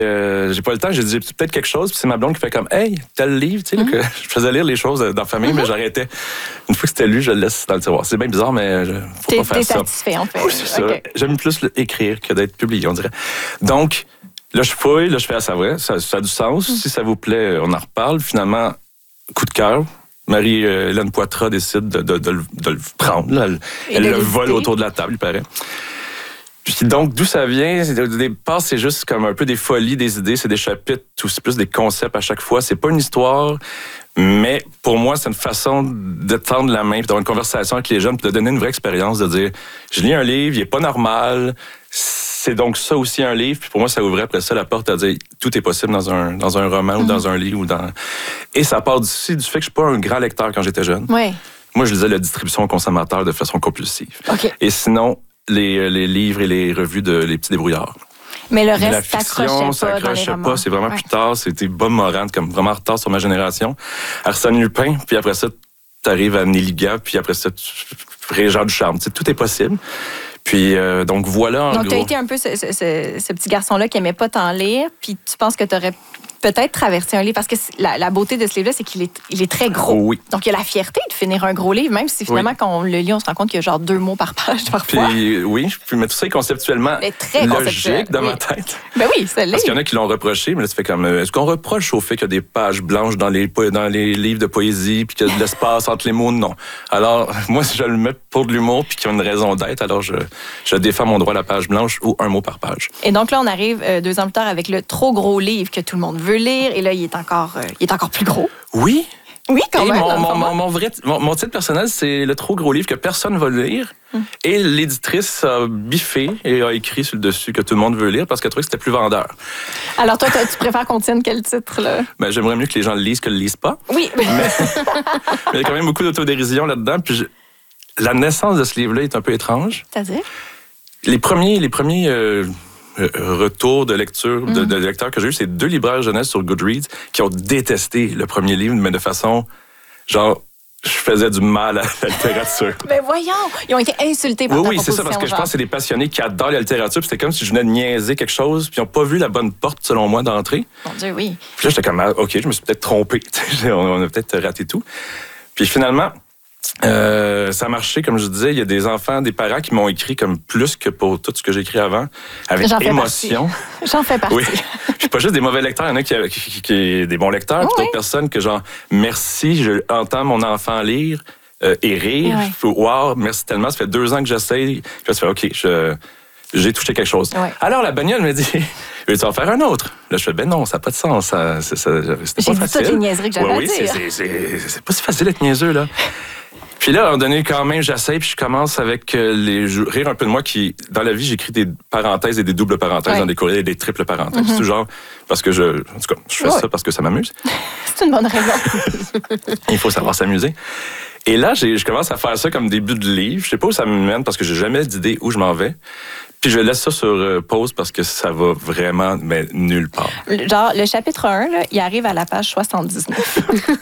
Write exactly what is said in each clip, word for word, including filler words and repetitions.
Euh, j'ai pas le temps, j'ai dit j'ai peut-être quelque chose, puis c'est ma blonde qui fait comme hey, tel livre, tu sais, mm-hmm. que je faisais lire les choses dans la famille, mm-hmm. mais j'arrêtais. Une fois que c'était lu, je le laisse dans le tiroir. C'est bien bizarre, mais je, faut t'es, pas faire t'es ça. T'es satisfait, en fait. Oui, c'est okay. ça. J'aime plus écrire que d'être publié, on dirait. Donc, là, je fouille, là, je fais à ça vrai, ça, ça a du sens. Mm-hmm. Si ça vous plaît, on en reparle. Finalement, coup de cœur. Marie-Hélène Poitras décide de, de, de, de le prendre. Là. Elle, elle le vole autour de la table, il paraît. Puis donc, d'où ça vient? Au départ, c'est juste comme un peu des folies, des idées, c'est des chapitres, ou c'est plus des concepts à chaque fois. C'est pas une histoire, mais pour moi, c'est une façon de tendre la main, puis d'avoir une conversation avec les jeunes, puis de donner une vraie expérience, de dire, je lis un livre, il est pas normal, c'est donc ça aussi un livre, puis pour moi, ça ouvrait après ça la porte à dire, tout est possible dans un, dans un roman mm-hmm. ou dans un livre. Ou dans... Et ça part aussi du fait que je suis pas un grand lecteur quand j'étais jeune. Oui. Moi, je lisais la distribution aux consommateurs de façon compulsive. Okay. Et sinon, Les, les livres et les revues de Les Petits Débrouillards. Mais le reste, Mais la fiction, ça s'accrochait pas. C'est vraiment ouais. plus tard. C'était Bob Moran, comme vraiment en retard sur ma génération. Arsène Lupin, puis après ça, tu arrives à Néliga, puis après ça, Régent Ducharme. Tu sais, tout est possible. Puis, euh, donc voilà, en donc, gros. tu as été un peu ce, ce, ce, ce petit garçon-là qui aimait pas tant lire, puis tu penses que tu aurais peut-être traversé un livre, parce que la, la beauté de ce livre-là, c'est qu'il est, il est très gros. Oh, oui. Donc, il y a la fierté de finir un gros livre, même si finalement, oui. quand on le lit, on se rend compte qu'il y a genre deux mots par page parfois. Puis, oui, puis, mais tout ça est conceptuellement mais très logique dans oui. ma tête. Ben oui, c'est Parce qu'il y en a qui l'ont reproché, mais là, ça fait comme... Est-ce qu'on reproche au fait qu'il y a des pages blanches dans les, dans les livres de poésie, puis qu'il y a de l'espace entre les mots? Non. Alors, moi, si je le mets pour de l'humour, puis qu'il y a une raison d'être, alors je, je défends mon droit à la page blanche ou un mot par page. Et donc là, on arrive euh, deux ans plus tard avec le trop gros livre que tout le monde veut lire, et là, il est encore, euh, il est encore plus gros. Oui. Oui, quand et même. Mon, mon, mon, mon, vrai, mon, mon titre personnel, c'est le trop gros livre que personne ne va lire. Hum. Et l'éditrice a biffé et a écrit sur le dessus que tout le monde veut lire parce qu'elle trouvait que c'était plus vendeur. Alors toi, tu préfères qu'on tienne quel titre, là? Ben, j'aimerais mieux que les gens le lisent que le lisent pas. Oui. Mais, mais il y a quand même beaucoup d'autodérision là-dedans. Puis je, la naissance de ce livre-là est un peu étrange. C'est-à-dire? Les premiers... Les premiers euh, retour de lecture de, de lecteurs que j'ai eu, c'est deux libraires jeunesse sur Goodreads qui ont détesté le premier livre, mais de façon genre je faisais du mal à la littérature. Mais voyons, ils ont été insultés par oui, ta oui, c'est ça, parce que genre. je pense que c'est des passionnés qui adorent la littérature, puis c'était comme si je venais de niaiser quelque chose, puis ils n'ont pas vu la bonne porte, selon moi, d'entrée. Mon Dieu, oui. Puis là, j'étais comme, ah, OK, je me suis peut-être trompé. On a peut-être raté tout. Puis finalement, Euh, ça a marché, comme je disais, il y a des enfants, des parents qui m'ont écrit comme plus que pour tout ce que j'ai écrit avant, avec J'en émotion. Fais J'en fais partie. Oui. Puis pas juste des mauvais lecteurs, il y en a qui, qui, qui, qui des bons lecteurs, oh, puis d'autres oui. personnes que genre, merci, je entends mon enfant lire euh, et rire. Oui. Wow, merci tellement, ça fait deux ans que j'essaye. Puis là, ça fait, OK, je, j'ai touché quelque chose. Oui. Alors la bagnole me dit, veux-tu en faire un autre? Là, je fais, ben non, ça n'a pas de sens. Ça, ça, ça, c'était j'ai pas dit facile. toutes les niaiseries que j'avais oui, à oui, dire. C'est, c'est, c'est, c'est pas si facile d'être niaiseux, là. Puis là, à un moment donné, quand même, j'essaie, puis je commence avec les rire un peu de moi qui, dans la vie, j'écris des parenthèses et des doubles parenthèses ouais. dans des courriels et des triples parenthèses. Mm-hmm. C'est tout genre, parce que je, en tout cas, je fais ouais. ça parce que ça m'amuse. C'est une bonne raison. Il faut savoir s'amuser. Et là, j'ai, je commence à faire ça comme début de livre. Je sais pas où ça me mène parce que j'ai jamais d'idée où je m'en vais. Puis je laisse ça sur euh, pause parce que ça va vraiment, mais nulle part. Genre, le chapitre un, là, il arrive à la page soixante-dix-neuf.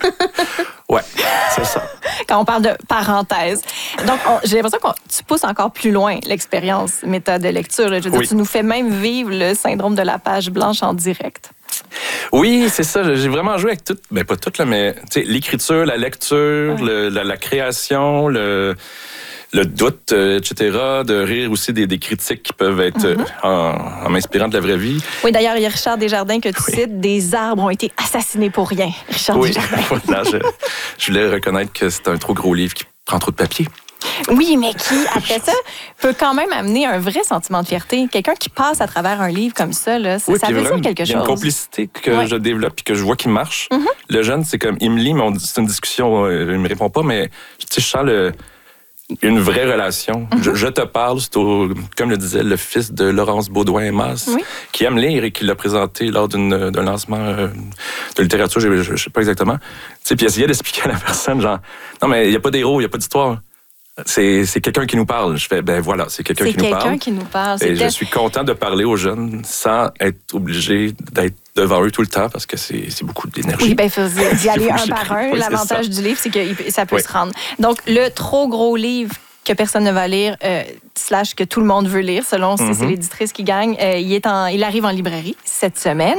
Ouais, c'est ça. Quand on parle de parenthèse. Donc, on, j'ai l'impression que tu pousses encore plus loin l'expérience méthode de lecture. Là. Je veux dire, oui. tu nous fais même vivre le syndrome de la page blanche en direct. Oui, c'est ça. J'ai vraiment joué avec tout. Ben, pas tout, là, mais l'écriture, la lecture, ouais. le, la, la création, le... le doute, euh, et cetera, de rire aussi des, des critiques qui peuvent être mm-hmm. euh, en, en m'inspirant de la vraie vie. Oui, d'ailleurs, il y a Richard Desjardins que tu oui. cites, des arbres ont été assassinés pour rien. Richard oui. Desjardins. Voilà, je, je voulais reconnaître que c'est un trop gros livre qui prend trop de papier. Oui, mais qui, après ça, peut quand même amener un vrai sentiment de fierté. Quelqu'un qui passe à travers un livre comme ça, là, ça, oui, ça veut vraiment, dire quelque chose. Il y a une complicité que oui. je développe et que je vois qui marche. Mm-hmm. Le jeune, c'est comme, il me lit, mais on, c'est une discussion, euh, il ne me répond pas, mais tu sais, je sens le... une vraie relation. Mm-hmm. Je, je te parle, c'est au, comme le disait le fils de Laurence Baudouin-Masse, oui. qui aime lire et qui l'a présenté lors d'une, d'un lancement euh, de littérature, je ne sais pas exactement. Tu sais, puis essayait d'expliquer à la personne, genre, non, mais il n'y a pas d'héros, il n'y a pas d'histoire. C'est, c'est quelqu'un qui nous parle. Je fais, ben voilà, c'est quelqu'un c'est qui nous quelqu'un parle. qui nous parle. Et c'est je suis content de parler aux jeunes sans être obligé d'être devant eux tout le temps parce que c'est, c'est beaucoup d'énergie. Oui, bien, il faut d'y aller un par un. Oui, L'avantage du livre, c'est que ça peut oui. se rendre. Donc, le trop gros livre que personne ne va lire, euh, slash que tout le monde veut lire, selon si mm-hmm. c'est l'éditrice qui gagne. Euh, il, est en, il arrive en librairie cette semaine.